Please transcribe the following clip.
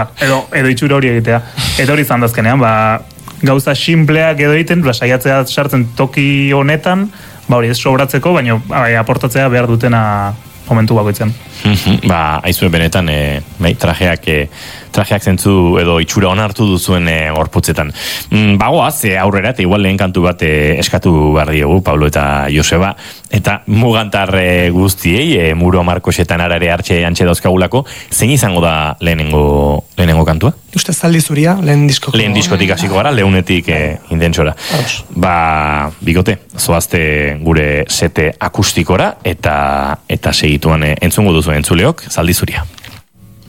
edo itxura hori egitea. Eta hori izan dazkenean, gauza simpleak edo egiten, saiatzea sartzen toki honetan, hori ez sobratzeko, baina aportatzea behar dutena momentu bakoitzen. Aizue benetan, trajeak zentzu edo itxura onartu duzuen gorputzetan. Bagoaz, aurrera, eta igual lehen kantu bat eskatu behar diogu, Pablo eta Joseba, eta mugantar guztiei, Muro Markosetan arare antxe dauzkagulako, zein izango da lehenengo kantua? Uste zaldi zuria, lehen diskoko. Lehen diskotik hasiko gara, leunetik intentsora. Bikote, zoazte gure sete akustikora, eta segituan entzungo duzu entzuleok, zaldi zuria.